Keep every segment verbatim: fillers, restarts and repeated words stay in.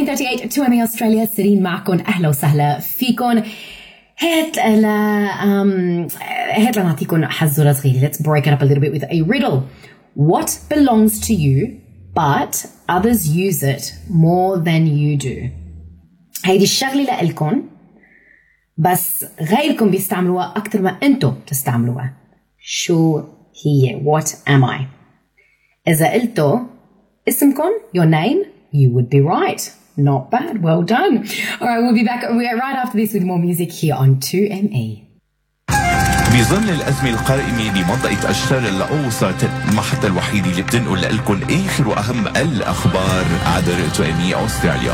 ثلاثين وثمانية تو ام اي استراليا، سيرين معكم، اهلا وسهلا فيكم. هات لا um هات لنعطيكم حزورة صغيرة. Let's break it up a little bit with a riddle. What belongs to you but others use it more than you do? هيدي الشغلة لإلكم بس غيركم بيستعملوها أكتر ما أنتم تستعملوها. شو هي؟ What am I? إذا قلتوا اسمكم, your name, you would be right. Not bad. Well done. All right, we'll be back right after this with more music here on two M A. بظل الأزمة القائمة بمنطقة أشتر الأوسط، المحطة الوحيدة اللي بتنقل لكم آخر وأهم الأخبار عبر تو إم إي أستراليا.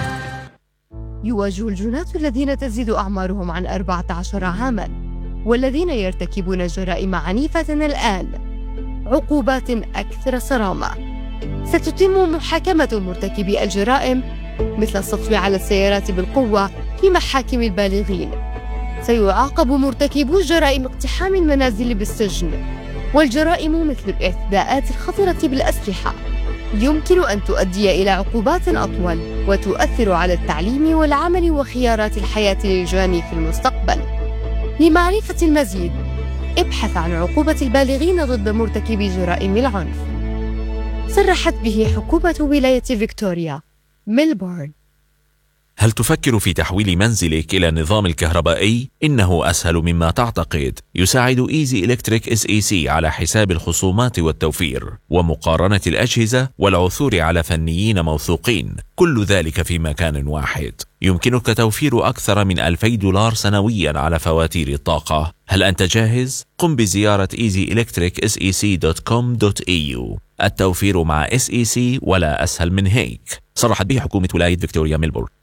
يواجه الجنات الذين تزيد أعمارهم عن أربعة عشر عاماً والذين يرتكبون جرائم عنيفة الآن عقوبات أكثر صرامة. ستتم محاكمة مرتكبي الجرائم مثل السطو على السيارات بالقوة في محاكم البالغين. سيعاقب مرتكبو جرائم اقتحام المنازل بالسجن، والجرائم مثل الاعتداءات الخطرة بالأسلحة يمكن أن تؤدي إلى عقوبات أطول وتؤثر على التعليم والعمل وخيارات الحياة للجاني في المستقبل. لمعرفة المزيد ابحث عن عقوبة البالغين ضد مرتكبي جرائم العنف. صرحت به حكومة ولاية فيكتوريا ميلبورن. هل تفكر في تحويل منزلك إلى النظام الكهربائي؟ إنه أسهل مما تعتقد. يساعد إيزي إلكتريك إس إي سي على حساب الخصومات والتوفير ومقارنة الأجهزة والعثور على فنيين موثوقين، كل ذلك في مكان واحد. يمكنك توفير أكثر من ألفي دولار سنوياً على فواتير الطاقة. هل أنت جاهز؟ قم بزيارة ايزي إلكتريك إس إي سي دوت كوم دوت إي يو. التوفير مع إس إي سي ولا أسهل من هيك. صرحت به حكومة ولاية فيكتوريا ميلبورن.